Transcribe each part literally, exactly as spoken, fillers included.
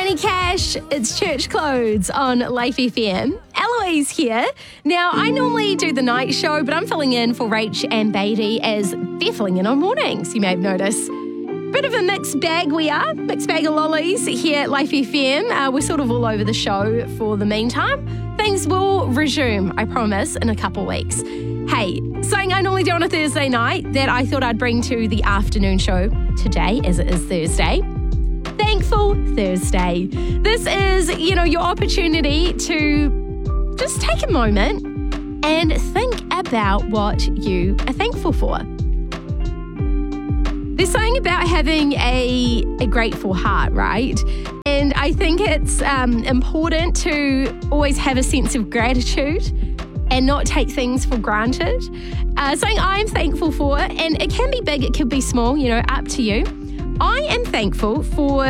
Johnny Cash, it's Church Clothes on Life F M. Eloise here. Now, I normally do the night show, but I'm filling in for Rach and Beatty as they're filling in on mornings, you may have noticed. Bit of a mixed bag we are, mixed bag of lollies here at Life F M. Uh, we're sort of all over the show for the meantime. Things will resume, I promise, in a couple of weeks. Hey, something I normally do on a Thursday night that I thought I'd bring to the afternoon show today, as it is Thursday. Thankful Thursday. This is, you know, your opportunity to just take a moment and think about what you are thankful for. There's something about having a, a grateful heart, right? And I think it's um, important to always have a sense of gratitude and not take things for granted. Uh, something I'm thankful for, and it can be big, it can be small, you know, up to you. I am thankful for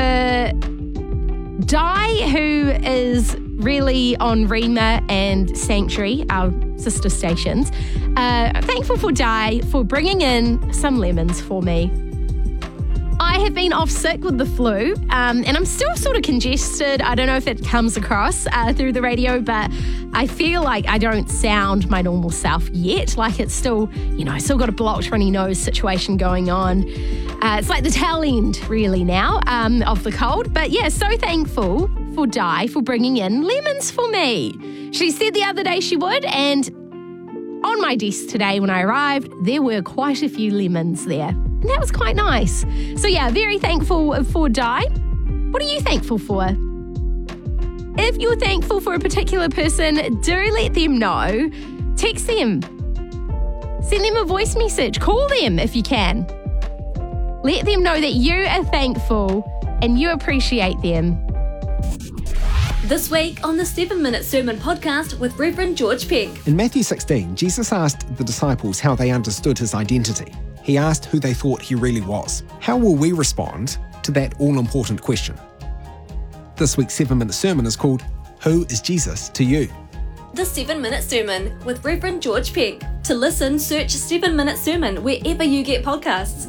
Di, who is really on Rima and Sanctuary, our sister stations. Uh, I'm thankful for Di for bringing in some lemons for me. I have been off sick with the flu, um, and I'm still sort of congested. I don't know if it comes across uh, through the radio, but I feel like I don't sound my normal self yet. Like it's still, you know, I still got a blocked runny nose situation going on. Uh, it's like the tail end, really, now um, of the cold. But yeah, so thankful for Di for bringing in lemons for me. She said the other day she would, and on my desk today when I arrived, there were quite a few lemons there. And that was quite nice. So yeah, very thankful for Di. What are you thankful for? If you're thankful for a particular person, do let them know. Text them. Send them a voice message. Call them if you can. Let them know that you are thankful and you appreciate them. This week on the seven minute Sermon Podcast with Reverend George Peck. In Matthew sixteen, Jesus asked the disciples how they understood his identity. He asked who they thought he really was. How will we respond to that all-important question? This week's seven minute sermon is called, Who is Jesus to You? The seven minute Sermon with Reverend George Peck. To listen, search seven minute Sermon wherever you get podcasts.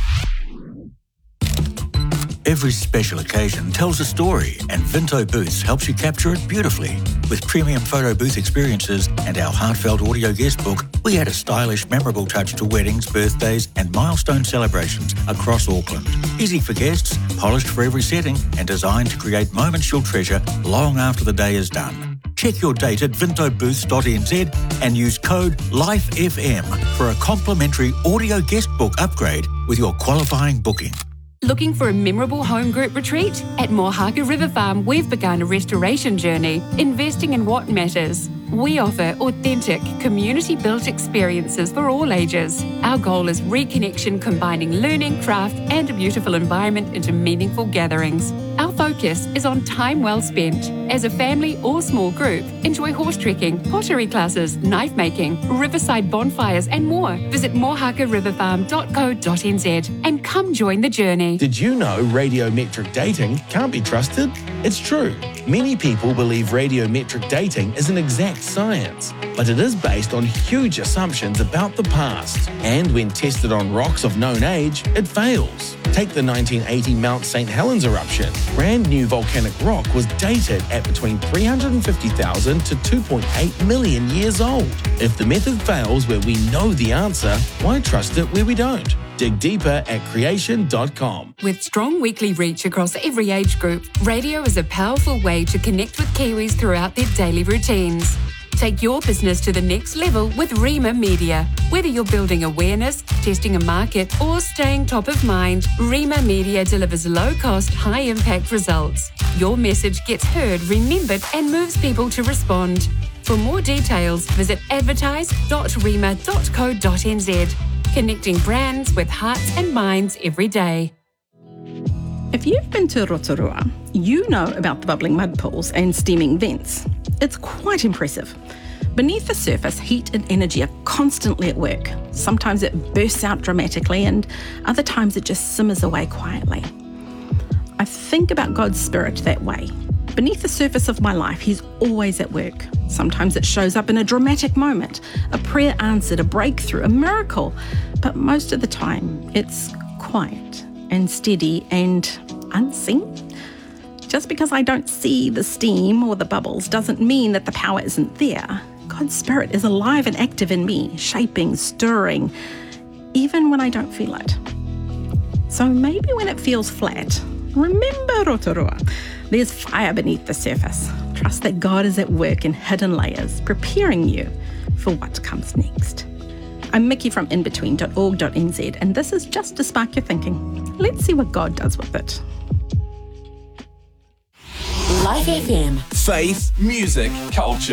Every special occasion tells a story, and Vinto Booths helps you capture it beautifully. With premium photo booth experiences and our heartfelt audio guest book, we add a stylish, memorable touch to weddings, birthdays, and milestone celebrations across Auckland. Easy for guests, polished for every setting, and designed to create moments you'll treasure long after the day is done. Check your date at vinto booths dot n z and use code LIFEFM for a complimentary audio guest book upgrade with your qualifying booking. Looking for a memorable home group retreat? At Mohaka River Farm, we've begun a restoration journey, investing in what matters. We offer authentic, community-built experiences for all ages. Our goal is reconnection, combining learning, craft, and a beautiful environment into meaningful gatherings. Our focus is on time well spent. As a family or small group, enjoy horse trekking, pottery classes, knife making, riverside bonfires, and more. Visit mohaka river farm dot co dot n z and come join the journey. Did you know radiometric dating can't be trusted? It's true. Many people believe radiometric dating is an exact science, but it is based on huge assumptions about the past. And when tested on rocks of known age, it fails. Take the nineteen eighty Mount Saint Helens eruption. Brand new volcanic rock was dated at between three hundred fifty thousand to two point eight million years old. If the method fails where we know the answer, why trust it where we don't? Dig deeper at creation dot com. With strong weekly reach across every age group, radio is a powerful way to connect with Kiwis throughout their daily routines. Take your business to the next level with Rima Media. Whether you're building awareness, testing a market, or staying top of mind, Rima Media delivers low-cost, high-impact results. Your message gets heard, remembered, and moves people to respond. For more details, visit advertise dot rima dot co dot n z. Connecting brands with hearts and minds every day. If you've been to Rotorua, you know about the bubbling mud pools and steaming vents. It's quite impressive. Beneath the surface, heat and energy are constantly at work. Sometimes it bursts out dramatically, and other times it just simmers away quietly. I think about God's Spirit that way. Beneath the surface of my life, He's always at work. Sometimes it shows up in a dramatic moment, a prayer answered, a breakthrough, a miracle. But most of the time, it's quiet and steady and unseen. Just because I don't see the steam or the bubbles doesn't mean that the power isn't there. God's Spirit is alive and active in me, shaping, stirring, even when I don't feel it. So maybe when it feels flat, remember Rotorua. There's fire beneath the surface. Trust that God is at work in hidden layers, preparing you for what comes next. I'm Mickey from in between dot org dot n z, and this is just to spark your thinking. Let's see what God does with it. Life F M. Faith, music, culture.